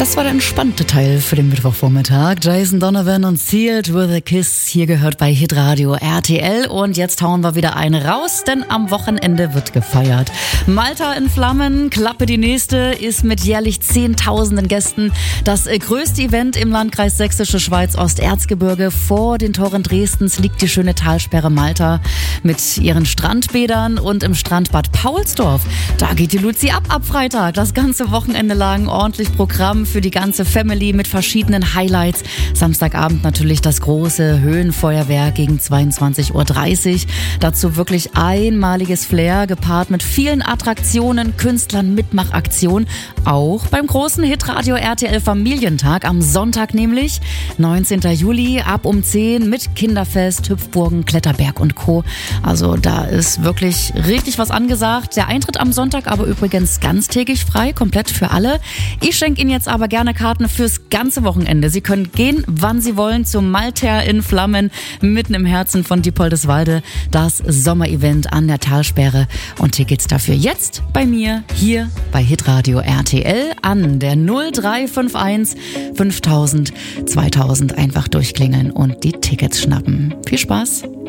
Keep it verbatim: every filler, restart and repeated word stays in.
Das war der entspannte Teil für den Mittwochvormittag. Jason Donovan und Sealed with a Kiss, hier gehört bei Hitradio R T L. Und jetzt hauen wir wieder eine raus, denn am Wochenende wird gefeiert. Malta in Flammen, Klappe die nächste, ist mit jährlich zehntausenden Gästen das größte Event im Landkreis Sächsische Schweiz Osterzgebirge. Vor den Toren Dresdens liegt die schöne Talsperre Malta mit ihren Strandbädern und im Strandbad Paulsdorf. Da geht die Luzi ab ab Freitag. Das ganze Wochenende lang ordentlich Programm für die ganze Family mit verschiedenen Highlights. Samstagabend natürlich das große Höhenfeuerwerk gegen zweiundzwanzig Uhr dreißig. Dazu wirklich einmaliges Flair, gepaart mit vielen Attraktionen, Künstlern, Mitmachaktionen. Auch beim großen Hitradio R T L Familientag am Sonntag nämlich, neunzehnten Juli, ab um zehn mit Kinderfest, Hüpfburgen, Kletterberg und Co. Also da ist wirklich richtig was angesagt. Der Eintritt am Sonntag aber übrigens ganztägig frei, komplett für alle. Ich schenke Ihnen jetzt aber gerne Karten fürs ganze Wochenende. Sie können gehen, wann Sie wollen, zum Malta in Flammen, mitten im Herzen von Diepoldeswalde, das Sommerevent an der Talsperre. Und Tickets dafür jetzt bei mir hier bei Hitradio R T L an der null drei fünf eins fünftausend zweitausend einfach durchklingeln und die Tickets schnappen. Viel Spaß!